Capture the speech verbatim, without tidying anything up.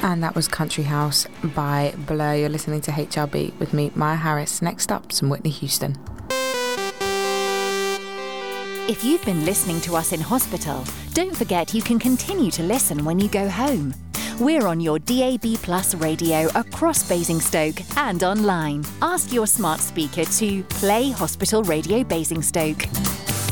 And that was Country House by Blur. You're listening to H R B with me, Maya Harris. Next up, some Whitney Houston. If you've been listening to us in hospital, don't forget you can continue to listen when you go home. We're on your D A B Plus radio across Basingstoke and online. Ask your smart speaker to play Hospital Radio Basingstoke.